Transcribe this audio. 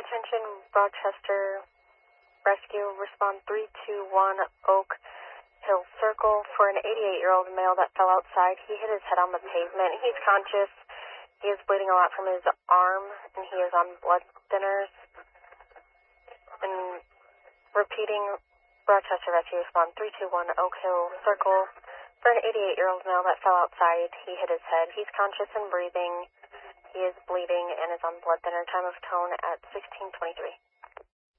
Attention, Rochester Rescue, respond 321 Oak Hill Circle for an 88-year-old male that fell outside. He hit his head on the pavement. He's conscious. He is bleeding a lot from his arm, and he is on blood thinners. And repeating, Rochester Rescue, respond 321 Oak Hill Circle for an 88-year-old male that fell outside. He hit his head. He's conscious and breathing. He is bleeding and is on blood thinner. Time of tone at 16:23.